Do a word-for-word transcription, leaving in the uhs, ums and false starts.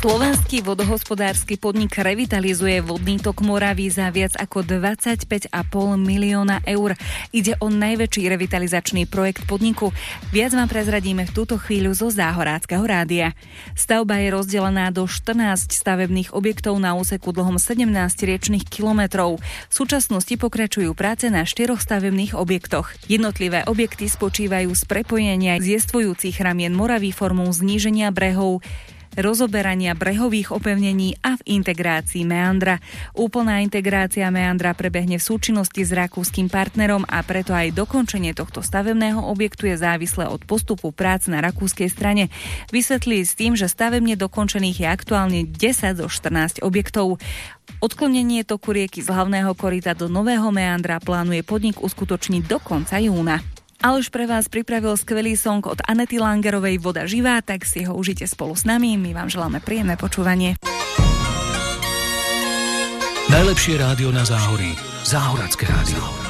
Slovenský vodohospodársky podnik revitalizuje vodný tok Moravy za viac ako dvadsaťpäť a pol milióna eur. Ide o najväčší revitalizačný projekt podniku. Viac vám prezradíme v túto chvíľu zo Záhoráckeho rádia. Stavba je rozdelená do štrnásť stavebných objektov na úseku dlhom sedemnásť riečnych kilometrov. V súčasnosti pokračujú práce na štyroch stavebných objektoch. Jednotlivé objekty spočívajú z prepojenia jestvujúcich ramien Moravy formou zníženia brehov, rozoberania brehových opevnení a v integrácii meandra. Úplná integrácia meandra prebehne v súčinnosti s rakúskym partnerom a preto aj dokončenie tohto stavebného objektu je závislé od postupu prác na rakúskej strane. Vysvetlili s tým, že stavebne dokončených je aktuálne desať zo štrnásť objektov. Odklonenie toku rieky z hlavného koryta do nového meandra plánuje podnik uskutočniť do konca júna. Aleš pre vás pripravil skvelý song od Anety Langerovej Voda živá, tak si ho užite spolu s nami. My vám želáme príjemné počúvanie. Najlepšie rádio na Záhorí. Záhoracké rádio.